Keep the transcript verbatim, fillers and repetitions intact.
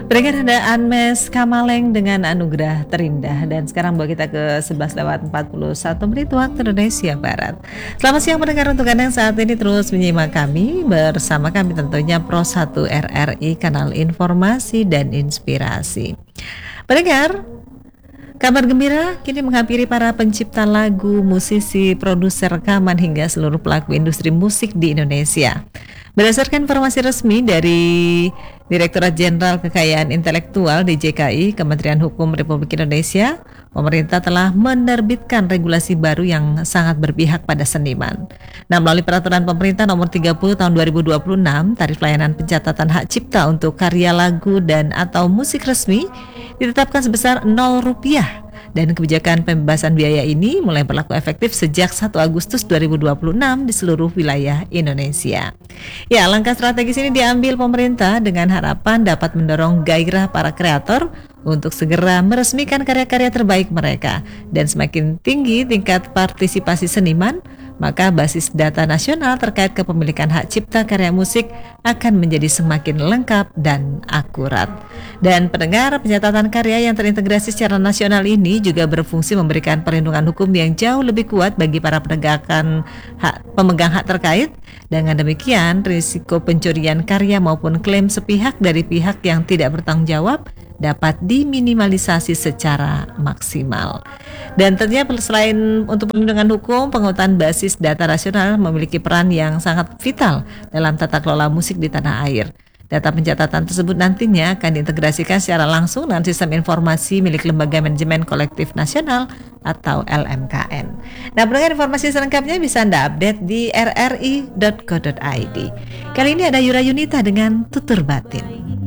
Berikan ada Anmes Kamaleng dengan Anugerah Terindah. Dan sekarang bawa kita ke sebelas lewat empat puluh satu menit waktu Indonesia Barat. Selamat siang pendengar, untuk Anda yang saat ini terus menyimak kami. Bersama kami tentunya Pro satu R R I, kanal informasi dan inspirasi. Pendengar, kabar gembira kini menghampiri para pencipta lagu, musisi, produser rekaman hingga seluruh pelaku industri musik di Indonesia. Berdasarkan informasi resmi dari Direktorat Jenderal Kekayaan Intelektual D J K I, Kementerian Hukum Republik Indonesia, pemerintah telah menerbitkan regulasi baru yang sangat berpihak pada seniman. Nah, melalui Peraturan Pemerintah Nomor tiga puluh Tahun dua ribu dua puluh enam, tarif layanan pencatatan hak cipta untuk karya lagu dan atau musik resmi ditetapkan sebesar nol rupiah. Dan kebijakan pembebasan biaya ini mulai berlaku efektif sejak satu Agustus dua ribu dua puluh enam di seluruh wilayah Indonesia. Ya, langkah strategis ini diambil pemerintah dengan harapan dapat mendorong gairah para kreator untuk segera meresmikan karya-karya terbaik mereka. Dan semakin tinggi tingkat partisipasi seniman, maka basis data nasional terkait kepemilikan hak cipta karya musik akan menjadi semakin lengkap dan akurat. Dan pendengar, pencatatan karya yang terintegrasi secara nasional ini juga berfungsi memberikan perlindungan hukum yang jauh lebih kuat bagi para penegakan hak, pemegang hak terkait. Dengan demikian, risiko pencurian karya maupun klaim sepihak dari pihak yang tidak bertanggung jawab dapat diminimalisasi secara maksimal. Dan tentunya selain untuk perlindungan hukum, penguatan basis data nasional memiliki peran yang sangat vital dalam tata kelola musik di tanah air. Data pencatatan tersebut nantinya akan diintegrasikan secara langsung dengan sistem informasi milik Lembaga Manajemen Kolektif Nasional atau L M K N. Nah, pendengar, informasi selengkapnya bisa Anda update di r r i dot co dot i d. Kali ini ada Yura Yunita dengan Tutur Batin.